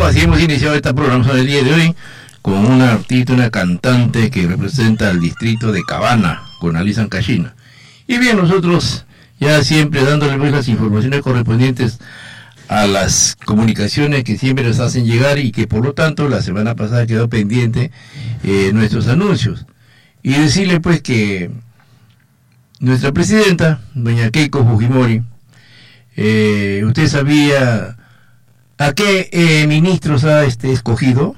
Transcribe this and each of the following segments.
así hemos iniciado esta programación del día de hoy con una artista, una cantante que representa al distrito de Cabana, con Alisa Cachina. Y bien, nosotros ya siempre dándole pues las informaciones correspondientes a las comunicaciones que siempre nos hacen llegar y que por lo tanto la semana pasada quedó pendiente nuestros anuncios. Y decirle pues que nuestra presidenta, doña Keiko Fujimori, ¿usted sabía a qué ministros ha escogido?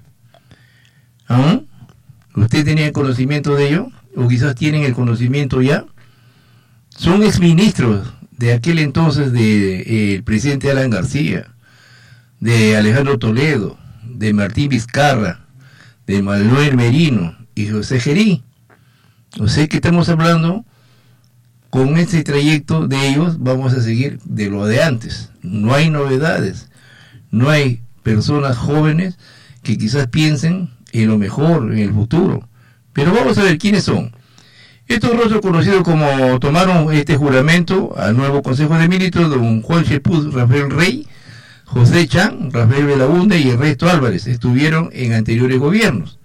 ¿Ah? ¿Usted tenía conocimiento de ello? ¿O quizás tienen el conocimiento ya? Son exministros de aquel entonces del presidente Alan García, de Alejandro Toledo, de Martín Vizcarra, de Manuel Merino y José Gerí. O sea que estamos hablando, con este trayecto de ellos vamos a seguir de lo de antes. No hay novedades, no hay personas jóvenes que quizás piensen en lo mejor, en el futuro. Pero vamos a ver quiénes son. Estos rostros conocidos como tomaron este juramento al nuevo Consejo de Ministros, don Juan Chepuz, Rafael Rey, José Chan, Rafael Belaunde y Ernesto Álvarez, estuvieron en anteriores gobiernos.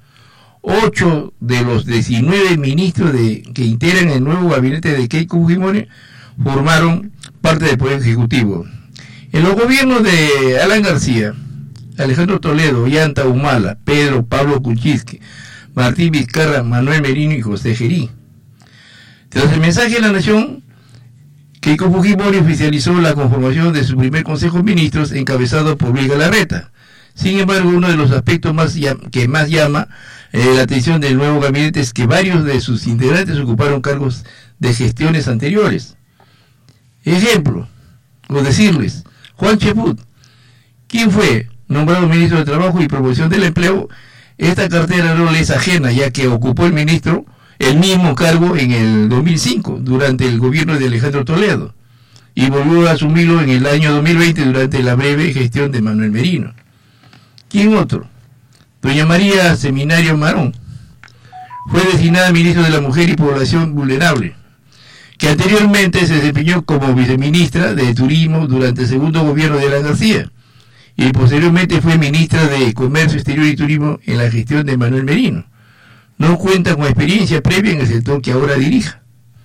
8 de los 19 ministros que integran el nuevo gabinete de Keiko Fujimori formaron parte del Poder Ejecutivo. En los gobiernos de Alan García, Alejandro Toledo, Ollanta Humala, Pedro Pablo Kuczynski, Martín Vizcarra, Manuel Merino y José Gerí. Tras el mensaje de la Nación, Keiko Fujimori oficializó la conformación de su primer Consejo de Ministros encabezado por Luis Galarreta. Sin embargo, uno de los aspectos que más llama la atención del nuevo gabinete es que varios de sus integrantes ocuparon cargos de gestiones anteriores. Ejemplo, o decirles, Juan Chepuz, quien fue nombrado ministro de Trabajo y Promoción del Empleo. Esta cartera no le es ajena, ya que ocupó el mismo cargo en el 2005, durante el gobierno de Alejandro Toledo, y volvió a asumirlo en el año 2020 durante la breve gestión de Manuel Merino. ¿Quién otro? Doña María Seminario Marón fue designada ministra de la Mujer y Población Vulnerable, que anteriormente se desempeñó como viceministra de Turismo durante el segundo gobierno de Alan García, y posteriormente fue ministra de Comercio Exterior y Turismo en la gestión de Manuel Merino. No cuenta con experiencia previa en el sector que ahora dirija.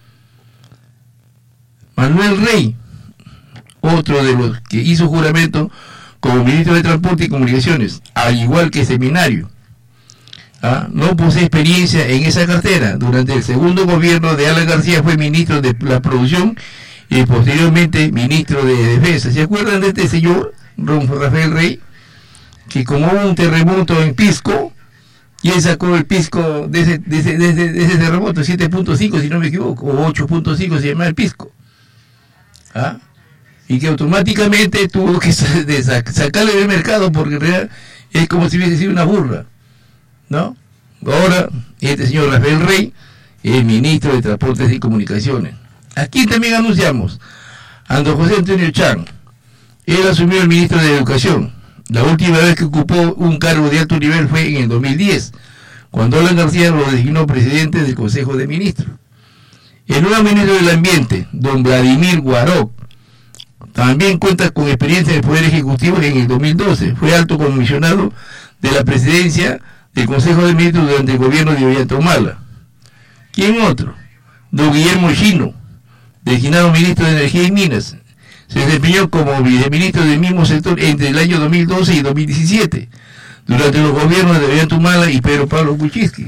Manuel Rey, otro de los que hizo juramento como ministro de Transporte y Comunicaciones, al igual que Seminario, no posee experiencia en esa cartera. Durante el segundo gobierno de Alan García fue ministro de la Producción y posteriormente ministro de Defensa. ¿Se acuerdan de este señor, don Rafael Rey? Que como hubo un terremoto en Pisco, y él sacó el Pisco de ese terremoto, 7.5 si no me equivoco, o 8.5 se llama el Pisco. Y que automáticamente tuvo que sacarle del mercado, porque en realidad es como si hubiese sido una burla, ¿no? Ahora, este señor Rafael Rey, el ministro de Transportes y Comunicaciones. Aquí también anunciamos a don José Antonio Chan. Él asumió el ministro de Educación. La última vez que ocupó un cargo de alto nivel fue en el 2010, cuando Alan García lo designó presidente del Consejo de Ministros. El nuevo ministro del Ambiente, don Vladimir Guaró, también cuenta con experiencia en el Poder Ejecutivo en el 2012. Fue alto comisionado de la presidencia del Consejo de Ministros durante el gobierno de Ollanta Humala. ¿Quién otro? Don Guillermo Chino, designado ministro de Energía y Minas. Se desempeñó como viceministro del mismo sector entre el año 2012 y 2017, durante los gobiernos de Ollanta Humala y Pedro Pablo Kuczynski.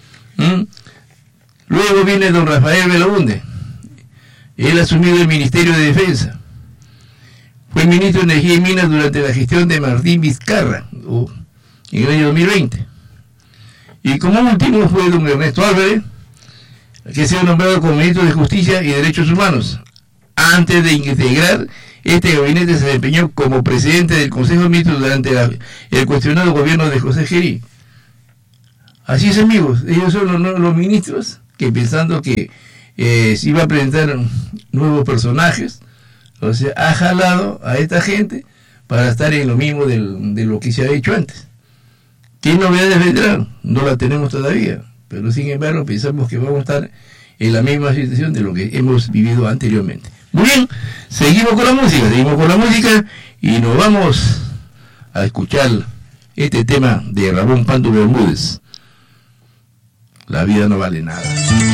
Luego viene don Rafael Belaunde. Él ha asumido el Ministerio de Defensa. Fue ministro de Energía y Minas durante la gestión de Martín Vizcarra, en el año 2020. Y como último fue don Ernesto Álvarez, que se ha nombrado como ministro de Justicia y Derechos Humanos. Antes de integrar este gabinete se desempeñó como presidente del Consejo de Ministros durante el cuestionado gobierno de José Gerí. Así es, amigos, ellos son los ministros que, pensando que se iba a presentar nuevos personajes, o sea, ha jalado a esta gente para estar en lo mismo de lo que se ha hecho antes. ¿Qué novedades vendrán? No la tenemos todavía, pero sin embargo pensamos que vamos a estar en la misma situación de lo que hemos vivido anteriormente. Muy bien, seguimos con la música y nos vamos a escuchar este tema de Ramón Pando Bermúdez. La vida no vale nada.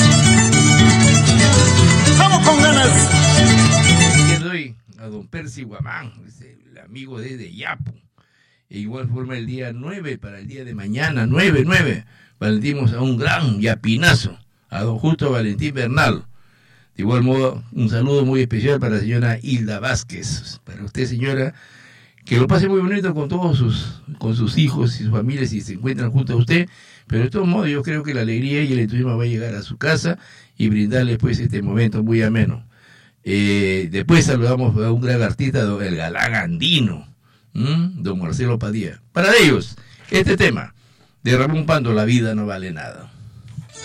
¡Vamos con ganas! Le doy a don Percy Guamán, el amigo de Yapo. De igual forma el día 9, para el día de mañana, 9, valentimos a un gran yapinazo, a don Justo Valentín Bernal. De igual modo, un saludo muy especial para la señora Hilda Vázquez. Para usted, señora, que lo pase muy bonito con todos sus hijos y sus familias si se encuentran junto a usted. Pero de todos modos, yo creo que la alegría y el entusiasmo va a llegar a su casa y brindarle pues este momento muy ameno. Después saludamos a un gran artista, el galán andino, don Marcelo Padilla. Para ellos, este tema de Ramón Pando, La vida no vale nada.